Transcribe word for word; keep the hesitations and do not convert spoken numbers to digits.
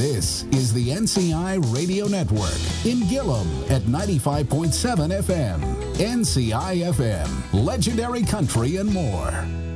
This is the N C I Radio Network in Gillum at ninety-five point seven F M. N C I F M, legendary country and more.